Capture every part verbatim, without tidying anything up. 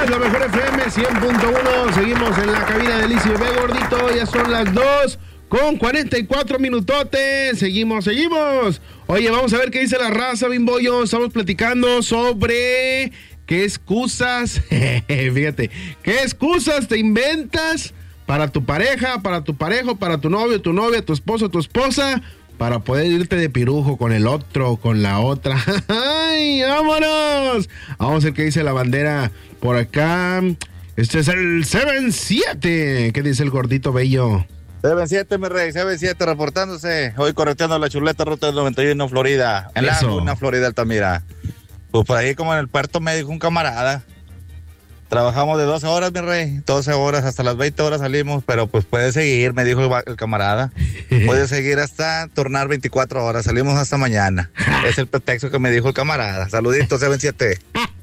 la mejor F M cien punto uno. Seguimos en la cabina de Liz y Bebé, gordito. Ya son las dos con cuarenta y cuatro minutotes. Seguimos, seguimos. Oye, vamos a ver qué dice la raza, Bimbollo. Estamos platicando sobre qué excusas, fíjate, qué excusas te inventas para tu pareja, para tu parejo, para tu novio, tu novia, tu esposo, tu esposa, para poder irte de pirujo con el otro, con la otra. ¡Ay, vámonos! Vamos a ver qué dice la bandera por acá. Este es el siete siete. ¿Qué dice el gordito bello? siete siete, mi rey, siete siete reportándose. Hoy correteando la chuleta ruta del noventa y uno, Florida. En Eso. la Laguna, Florida, Altamira. Pues por ahí como en el puerto me dijo un camarada. Trabajamos de doce horas, mi rey. doce horas, hasta las veinte horas salimos, pero pues puede seguir, me dijo el, el camarada. Puede seguir hasta turnar veinticuatro horas. Salimos hasta mañana. Es el pretexto que me dijo el camarada. Saluditos, siete siete.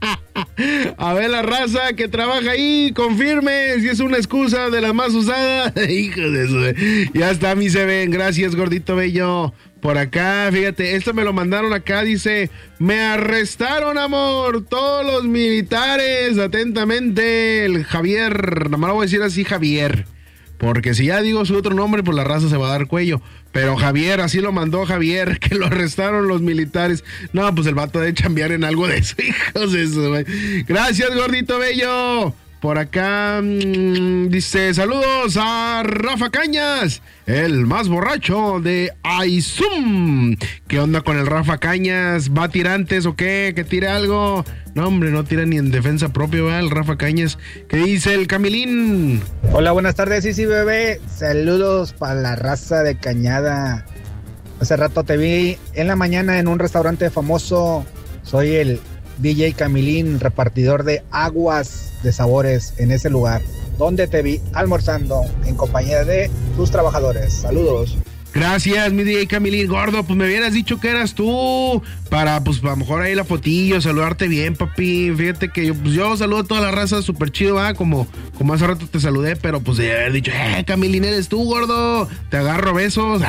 A ver la raza que trabaja ahí, confirme si es una excusa de las más usadas. Hijo de eso. Ya está, mi se ven. Gracias, gordito bello. Por acá, fíjate, esto me lo mandaron acá, dice, me arrestaron, amor, todos los militares, atentamente, el Javier, nada más lo voy a decir así, Javier, porque si ya digo su otro nombre, pues la raza se va a dar cuello, pero Javier, así lo mandó Javier, que lo arrestaron los militares. No, pues el vato debe chambear en algo de eso, hijos de eso, güey. Gracias, gordito bello. Por acá mmm, dice, saludos a Rafa Cañas, el más borracho de Aizum. ¿Qué onda con el Rafa Cañas? ¿Va tirantes o qué? ¿Que tire algo? No, hombre, no tira ni en defensa propia, ¿verdad? El Rafa Cañas. ¿Qué dice el Camilín? Hola, buenas tardes, sí, sí, bebé. Saludos para la raza de Cañada. Hace rato te vi en la mañana en un restaurante famoso. Soy el D J Camilín, repartidor de aguas de sabores en ese lugar, donde te vi almorzando en compañía de tus trabajadores. Saludos. Gracias, mi D J Camilín. Gordo, pues me hubieras dicho que eras tú, para, pues, a lo mejor ahí la fotillo, saludarte bien, papi. Fíjate que yo, pues, yo saludo a toda la raza súper chido, ¿va? Como, como hace rato te saludé, pero pues de haber dicho, eh, Camilín, eres tú, gordo, te agarro besos.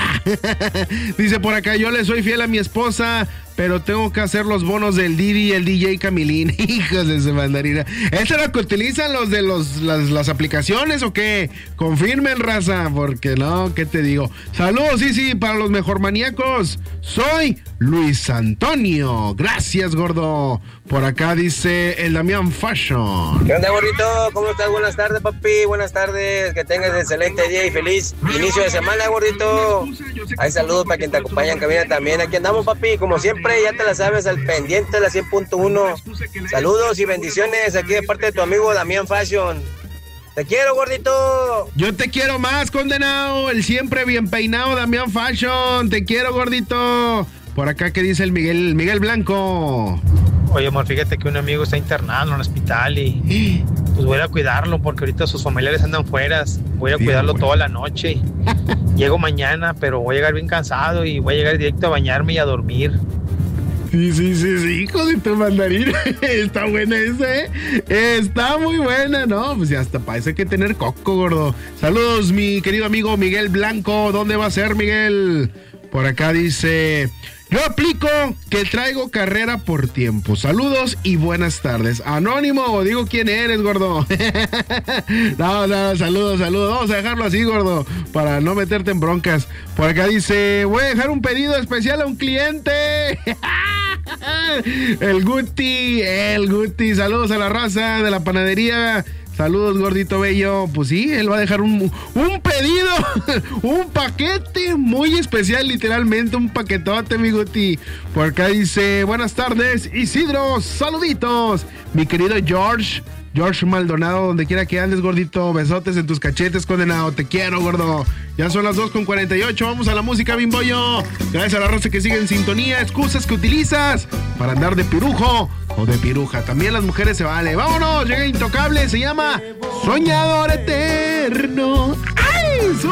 Dice por acá, yo le soy fiel a mi esposa, pero tengo que hacer los bonos del Didi y el D J Camilín. Hijos de su mandarina. ¿Esta es la que utilizan los de los, las, las aplicaciones o qué? Confirmen, raza, porque no, ¿qué te digo? Saludos, sí, sí, para los mejor maníacos. Soy Luis Antonio. Gracias, gordo. Por acá dice el Damián Fashion. ¿Qué onda, gordito? ¿Cómo estás? Buenas tardes, papi. Buenas tardes. Que tengas excelente día y feliz inicio de semana, gordito. Hay saludos para quien te acompaña en cabina también. Aquí andamos, papi. Como siempre, ya te la sabes, al pendiente de la cien punto uno. Saludos y bendiciones aquí de parte de tu amigo Damián Fashion. Te quiero, gordito. Yo te quiero más, condenado. El siempre bien peinado Damián Fashion. Te quiero, gordito. Por acá, ¿qué dice el Miguel, Miguel Blanco? Oye, amor, fíjate que un amigo está internado en el hospital y pues voy a ir a cuidarlo porque ahorita sus familiares andan fuera. Voy a ir a cuidarlo toda la noche. Llego mañana, pero voy a llegar bien cansado y voy a llegar directo a bañarme y a dormir. Sí, sí, sí, sí, hijo de tu mandarín. Está buena esa, ¿eh? Está muy buena, ¿no? Pues ya hasta parece que tener coco, gordo. Saludos, mi querido amigo Miguel Blanco. ¿Dónde va a ser, Miguel? Por acá dice... Yo aplico que traigo carrera por tiempo. Saludos y buenas tardes. Anónimo, digo quién eres, gordo. No, no, saludos, saludos. Vamos a dejarlo así, gordo, para no meterte en broncas. Por acá dice, voy a dejar un pedido especial a un cliente. El Guti, el Guti. Saludos a la raza de la panadería. Saludos, gordito bello. Pues sí, él va a dejar un, un pedido, un paquete muy especial, literalmente, un paquetote, mi Guti. Por acá dice, buenas tardes, Isidro, saluditos. Mi querido George, George Maldonado, donde quiera que andes, gordito, besotes en tus cachetes, condenado. Te quiero, gordo. Ya son las dos con cuarenta y ocho, vamos a la música, Bimbollo. Gracias a la raza que sigue en sintonía. Excusas que utilizas para andar de pirujo o de piruja. También las mujeres se vale. Vámonos, llega Intocable, se llama Soñador Eterno. ¡Ay!